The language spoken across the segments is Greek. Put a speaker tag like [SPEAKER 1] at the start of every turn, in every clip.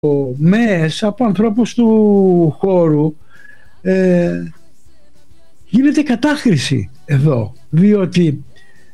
[SPEAKER 1] ΜΕΕΣ από ανθρώπους του χώρου γίνεται κατάχρηση εδώ, διότι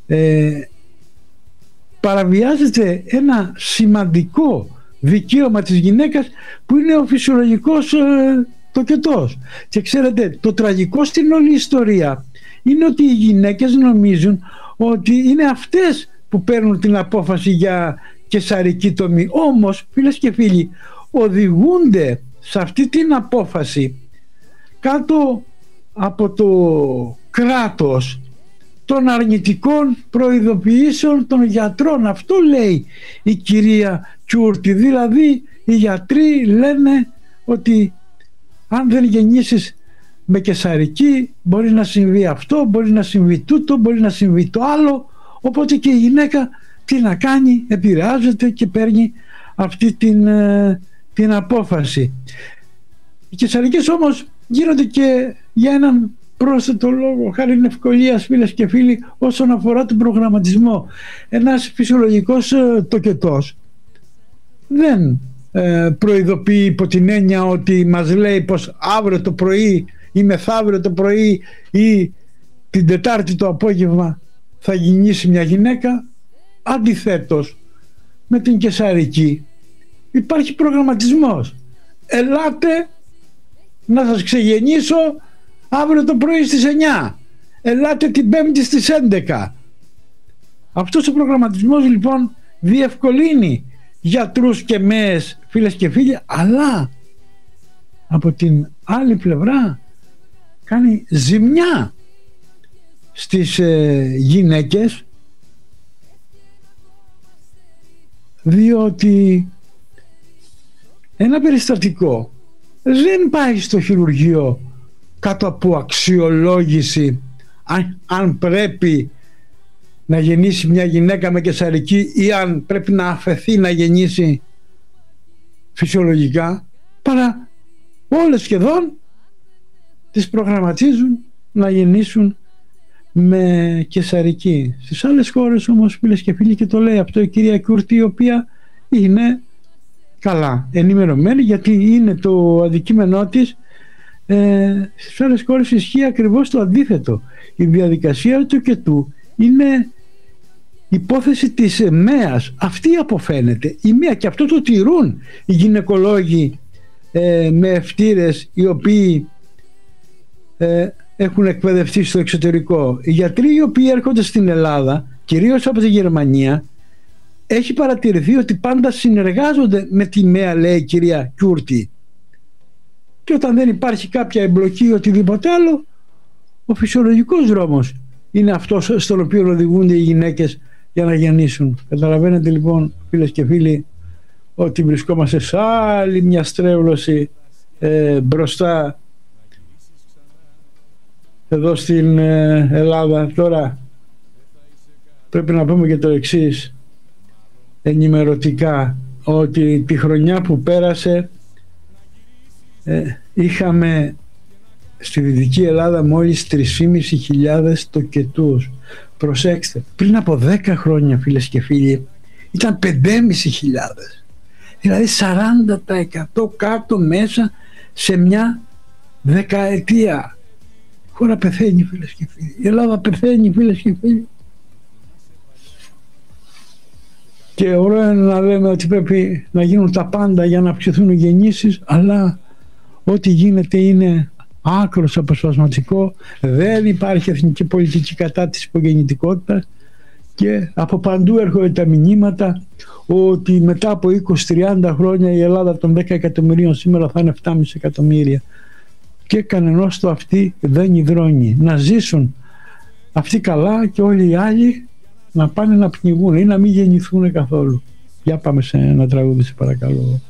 [SPEAKER 1] παραβιάζεται ένα σημαντικό δικαίωμα της γυναίκας που είναι ο φυσιολογικός τοκετός. Και ξέρετε, το τραγικό στην όλη ιστορία είναι ότι οι γυναίκες νομίζουν ότι είναι αυτές που παίρνουν την απόφαση για καισαρική τομή. Όμως, φίλες και φίλοι, οδηγούνται σε αυτή την απόφαση κάτω από το κράτος των αρνητικών προειδοποιήσεων των γιατρών. Αυτό λέει η κυρία Κιούρτη. Δηλαδή οι γιατροί λένε ότι αν δεν γεννήσεις με καισαρική μπορεί να συμβεί αυτό, μπορεί να συμβεί τούτο, μπορεί να συμβεί το άλλο. Οπότε και η γυναίκα τι να κάνει, επηρεάζεται και παίρνει αυτή την απόφαση. Οι καισαρικές όμως γίνονται και για έναν πρόσθετο λόγο, χάρη ευκολίας, φίλες και φίλοι, όσον αφορά τον προγραμματισμό. Ένας φυσιολογικός τοκετός δεν προειδοποιεί υπό την έννοια ότι μας λέει πως αύριο το πρωί ή μεθαύριο το πρωί ή την Τετάρτη το απόγευμα θα γεννήσει μια γυναίκα. Αντιθέτως, με την καισαρική υπάρχει προγραμματισμός. Ελάτε να σας ξεγεννήσω αύριο το πρωί στις 9. Ελάτε την Πέμπτη στις 11. Αυτός ο προγραμματισμός λοιπόν διευκολύνει γιατρούς και ΜΕΕΣ, φίλες και φίλοι, αλλά από την άλλη πλευρά κάνει ζημιά στις γυναίκες, διότι ένα περιστατικό δεν πάει στο χειρουργείο κάτω από αξιολόγηση αν πρέπει να γεννήσει μια γυναίκα με καισαρική ή αν πρέπει να αφαιθεί να γεννήσει φυσιολογικά, παρά όλες σχεδόν τις προγραμματίζουν να γεννήσουν με καισαρική. Στις άλλες χώρες όμως, φίλες και φίλοι, και το λέει αυτό η κυρία Κιούρτη, η οποία είναι καλά ενημερωμένη, γιατί είναι το αντικείμενό της. Στις άλλες χώρες ισχύει ακριβώς το αντίθετο. Η διαδικασία του τοκετού είναι υπόθεση της ΜΕΑΣ. Αυτή αποφαίνεται η ΜΕΑ, και αυτό το τηρούν οι γυναικολόγοι με ευτήρες οι οποίοι έχουν εκπαιδευτεί στο εξωτερικό. Οι γιατροί οι οποίοι έρχονται στην Ελλάδα, κυρίως από τη Γερμανία, έχει παρατηρηθεί ότι πάντα συνεργάζονται με τη ΜΕΑ, λέει η κυρία Κιούρτη. Και όταν δεν υπάρχει κάποια εμπλοκή ή οτιδήποτε άλλο, ο φυσιολογικός δρόμος είναι αυτός στον οποίο οδηγούνται οι γυναίκες για να γεννήσουν. Καταλαβαίνετε λοιπόν, φίλες και φίλοι, ότι βρισκόμαστε σε άλλη μια στρέβλωση μπροστά εδώ στην Ελλάδα. Τώρα πρέπει να πούμε και το εξής ενημερωτικά, ότι τη χρονιά που πέρασε είχαμε στη Δυτική Ελλάδα μόλις 3.500 τοκετούς. Προσέξτε, πριν από 10 χρόνια, φίλες και φίλοι, ήταν 5.500. Δηλαδή 40% κάτω μέσα σε μια δεκαετία. Η χώρα πεθαίνει, φίλες και φίλοι. Η Ελλάδα πεθαίνει, φίλες και φίλοι. Και ωραίο είναι να λέμε ότι πρέπει να γίνουν τα πάντα για να αυξηθούν οι γεννήσεις, αλλά ό,τι γίνεται είναι άκρος αποσπασματικό. Δεν υπάρχει εθνική πολιτική κατά της υπογεννητικότητας και από παντού έρχονται τα μηνύματα ότι μετά από 20-30 χρόνια η Ελλάδα των 10 εκατομμυρίων σήμερα θα είναι 7,5 εκατομμύρια και κανενός το αυτή δεν υδρώνει. Να ζήσουν αυτοί καλά και όλοι οι άλλοι να πάνε να πνιγούν ή να μην γεννηθούν καθόλου. Για πάμε σε ένα τραγούδι, σε παρακαλώ.